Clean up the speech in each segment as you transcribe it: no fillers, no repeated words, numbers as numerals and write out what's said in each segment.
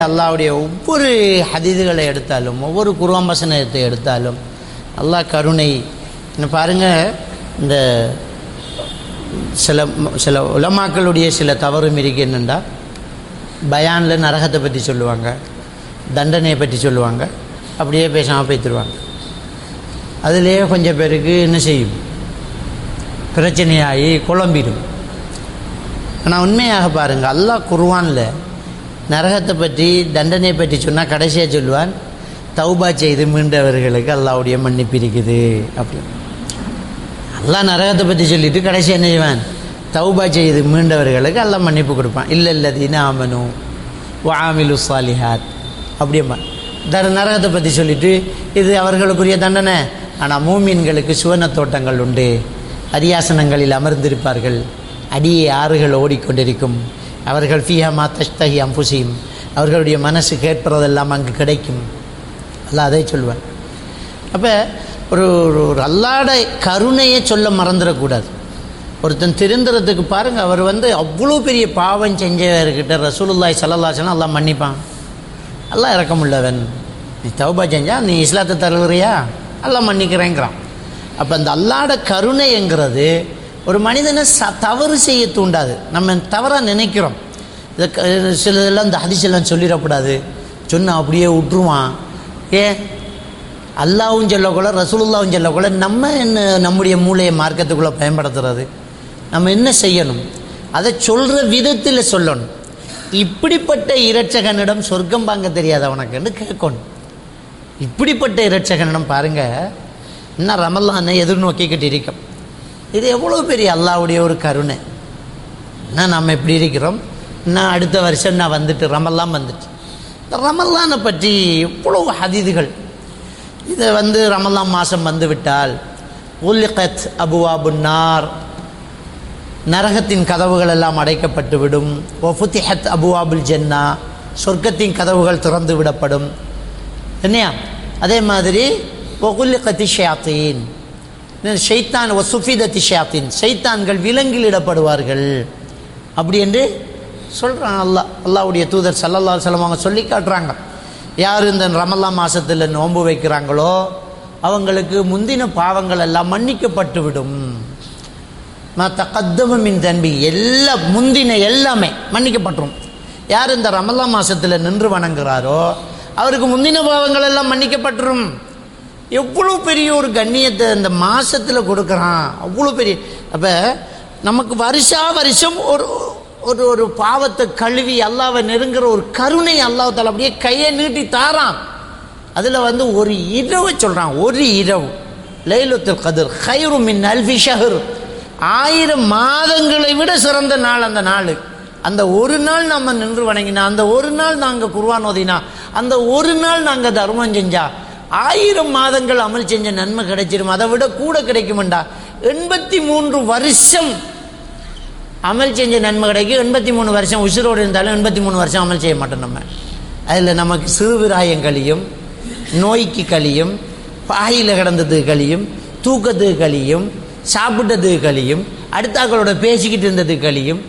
அல்லாஹ்வுடைய ஒவ்வொரு ஹதீதுகளை எடுத்தாலும் ஒவ்வொரு குர்ஆன் வசனத்தை எடுத்தாலும் அல்லாஹ் கருணை பாருங்கள். இந்த சில உலமாக்களுடைய சில தவறும் இருக்கு. என்னென்னா பயானில் நரகத்தை பற்றி சொல்லுவாங்க, தண்டனையை பற்றி சொல்லுவாங்க, அப்படியே பேசாமல் பேத்துருவாங்க. அதுலேயே கொஞ்சம் பேருக்கு என்ன செய்யும், பிரச்சனையாகி குழம்பிடும். ஆனால் உண்மையாக பாருங்கள், அல்லாஹ் குர்ஆனில் நரகத்தை பற்றி தண்டனை பற்றி சொன்னால் கடைசியாக சொல்லுவான், தௌபா செய்து மீண்டவர்களுக்கு அல்லாஹ்வுடைய மன்னிப்பு இருக்குது அப்படின்னு. அல்லாஹ் நரகத்தை பற்றி சொல்லிவிட்டு கடைசியாக என்ன செய்வான், தௌபா செய்து மீண்டவர்களுக்கு அல்லாஹ் மன்னிப்பு கொடுப்பான். இல்லல்லதீன ஆமனு வ ஆமிலு ஸாலிஹாத் அப்படியம்மா நரகத்தை பற்றி சொல்லிவிட்டு இது அவர்களுக்குரிய தண்டனை. ஆனால் மூமின்களுக்கு சுவன தோட்டங்கள் உண்டு, அரியாசனங்களில் அமர்ந்திருப்பார்கள், அடியே ஆறுகள் ஓடிக்கொண்டிருக்கும், அவர்கள் ஃபீஹா மா தஷ்தஹி அன்ஃபுஸுஹும், அவர்களுடைய மனசு கேட்பதெல்லாம் அங்கு கிடைக்கும். அல்லாஹ் அதை சொல்வார். அப்போ ஒரு அல்லாஹ்ட கருணையை சொல்ல மறந்துடக்கூடாது. ஒருத்தன் திருந்துறதுக்கு பாருங்கள், அவர் அவ்வளோ பெரிய பாவம் செஞ்சவர்கிட்ட ரசூலுல்லாஹி ஸல்லல்லாஹு அலைஹி வஸல்லம் அல்லாஹ் மன்னிப்பான். அல்லாஹ் இரக்கமுள்ளவன், நீ தௌபா செஞ்சா நீ இஸ்லாத்தை தருகிறியா, அல்லாஹ் மன்னிக்கிறேங்கிறான். அப்போ அந்த அல்லாஹ்ட கருணைங்கிறது ஒரு மனிதனை தவறு செய்ய தூண்டாது. நம்ம தவறாக நினைக்கிறோம். இதை சிலதெல்லாம் இந்த ஹதீஸெல்லாம் சொல்லிடக்கூடாது, சொன்னால் அப்படியே விட்டுருவான். ஏன் அல்லாஹ்வும் சொல்லக்கூட ரசூலுல்லாஹ்வும் சொல்லக்கூட நம்ம என்ன நம்முடைய மூளையை மார்க்கத்துக்குள்ளே பயன்படுத்துறது? நம்ம என்ன செய்யணும், அதை சொல்கிற விதத்தில் சொல்லணும். இப்படிப்பட்ட இரட்சகனிடம் சொர்க்கம் வாங்க தெரியாது அவனுக்குன்னு கேட்கணும். இப்படிப்பட்ட இரட்சகனிடம் பாருங்கள், இன்னும் ரமலானை எதிர்நோக்கிக்கிட்டு இருக்கோம். இது எவ்வளோ பெரிய அல்லாஹ்வுடைய ஒரு கருணை. நான் நம்ம எப்படி இருக்கிறோம், நான் அடுத்த வருஷம் நான் வந்துட்டு ரமலான் வந்துட்டு, இந்த ரமலானை பற்றி எவ்வளோ ஹதீதுகள். இதை ரமலான் மாதம் வந்து விட்டால் உல்லிகத் அபுவாபுன் நார், நரகத்தின் கதவுகள் எல்லாம் அடைக்கப்பட்டு விடும். ஒஃபுத்திஹத் அபுவாபுல் ஜன்னா, சொர்க்கத்தின் கதவுகள் திறந்து விடப்படும். என்னையா அதே மாதிரி ஒகுல்லிகத்தி ஷயாத்தீன், ஷைத்தான் ஒசுஃபிதத்தி ஷயாத்தீன், ஷைத்தான்கள் விலங்கிலிடப்படுவார்கள் அப்படி என்று சொல்கிறான் அல்லாஹ்வுடைய தூதர் ஸல்லல்லாஹு அலைஹி வஸல்லம். அவங்க சொல்லி காட்டுறாங்க, யார் இந்த ரமலான் மாதத்தில் நோன்பு வைக்கிறாங்களோ அவங்களுக்கு முந்தின பாவங்கள் எல்லாம் மன்னிக்கப்பட்டு விடும். தகத்தம மின் தன்பி, எல்லாம் முந்தின எல்லாமே மன்னிக்கப்பட்டுரும். யார் இந்த ரமலான் மாதத்தில் நின்று வணங்குறாரோ அவருக்கு முந்தின பாவங்கள் எல்லாம் மன்னிக்கப்பட்டுரும். எவ்வளோ பெரிய ஒரு கண்ணியத்தை இந்த மாதத்தில் கொடுக்குறான், அவ்வளோ பெரிய. அப்போ நமக்கு வருஷம் ஒரு ஒரு பாவத்தை கழுவி அல்லாவை நெருங்குற ஒரு கருணை அல்லாஹ் தஆலா அப்படியே கையை நீட்டி தாரான். அதில் ஒரு இரவு சொல்கிறான், ஒரு இரவு லைலத்துல் கத்ர் கைரு மின் அல்ஃபி ஷஹர், 1000 மாதங்களை விட சிறந்த நாள் அந்த நாள். அந்த ஒரு நாள் நம்ம நின்று வணங்கினா, அந்த ஒரு நாள் நாங்கள் குர்ஆன் ஓதினா, அந்த ஒரு நாள் நாங்கள் தர்மம் செஞ்சா 1000 மாதங்கள் அமல் செஞ்ச நன்மை கிடைச்சிடும். அதை விட கூட கிடைக்குமெண்டா. 83 வருஷம் அமல் செஞ்ச நன்மை கிடைக்கும். 83 வருஷம் உசுரோடு இருந்தாலும் 83 வருஷம் அமல் செய்ய மாட்டோம் நம்ம. அதில் நமக்கு சிறுவிராயம் கழியும், நோய்க்கு கழியும், பாயில் கிடந்ததுக்கு கழியும், தூக்கத்துக்கு கழியும், சாப்பிட்டதுக்கு கழியும், அடுத்தாக்களோட பேசிக்கிட்டு இருந்ததுக்கு கழியும்,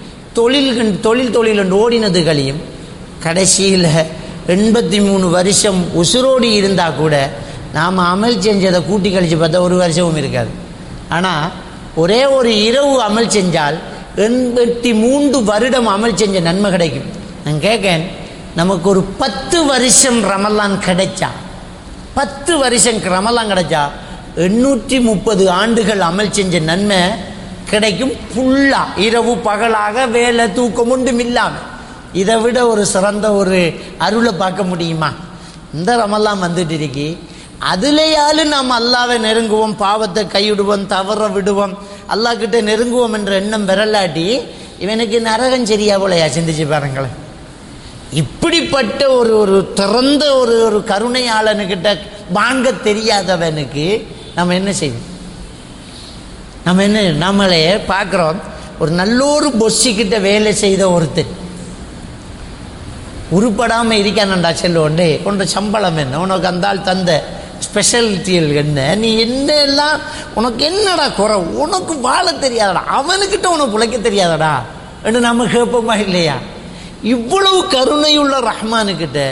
தொழில் ஓடினது கழியும். கடைசியில் 83 வருஷம் உசுரோடி இருந்தால் கூட நாம் அமல் செஞ்சதை கூட்டி கழித்து பார்த்தா ஒரு வருஷமும் இருக்காது. ஆனால் ஒரே ஒரு இரவு அமல் செஞ்சால் 83 வருடம் அமல் செஞ்ச நன்மை கிடைக்கும். நான் கேட்கேன், நமக்கு ஒரு 10 வருஷம் ரமலான் கிடைச்சா, 10 வருஷம் ரமலான் கிடைச்சா 830 ஆண்டுகள் அமல் செஞ்ச நன்மை கிடைக்கும். ஃபுல்லாக இரவு பகலாக வேலை தூக்கம் ஒன்றும் இல்லாமல். இதை விட ஒரு சிறந்த ஒரு அருளை பார்க்க முடியுமா? இந்த ரமலான் வந்துட்டு இருக்கி, அதுலேயாலும் நாம் அல்லாவை நெருங்குவோம், பாவத்தை கைவிடுவோம், தவற விடுவோம், அல்லாஹ்கிட்ட நெருங்குவோம் என்ற எண்ணம் விரலாட்டி இவனுக்கு நரகம் சரியா போலையா? சிந்திச்சு பாருங்களேன். இப்படிப்பட்ட ஒரு திறந்த ஒரு கருணையாளனுக்கிட்ட வாங்க தெரியாதவனுக்கு நம்ம என்ன செய்வோம்? நம்மளே பார்க்குறோம். ஒரு நல்லொரு பொஸ்ஸிக்கிட்ட வேலை செய்த ஒருத்தர் உருப்படாமல் இருக்கானண்டா, செல்லுவோண்டே உன்னோட சம்பளம் என்ன, உனக்கு அந்த ஆள் தந்த ஸ்பெஷாலிட்டிகள் என்ன, நீ என்னெல்லாம், உனக்கு என்னடா குறை, உனக்கு வாழ தெரியாதடா, அவனுக்கிட்ட உனக்கு பிழைக்க தெரியாதடா என்று நம்ம கேட்போமா இல்லையா? இவ்வளவு கருணையுள்ள ரஹ்மானுக்கிட்ட